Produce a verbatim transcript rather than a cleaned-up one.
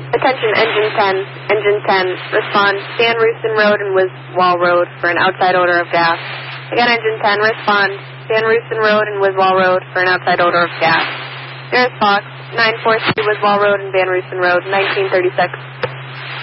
Attention, Engine ten. Engine ten, respond. Stan Rooston Road and Wiswall Road for an outside odor of gas. Again, Engine ten, respond. Stan Rooston Road and Wiswall Road for an outside odor of gas. Nearest Fox, nine four three Wiswall Road and Van Rooston Road, nineteen thirty-six.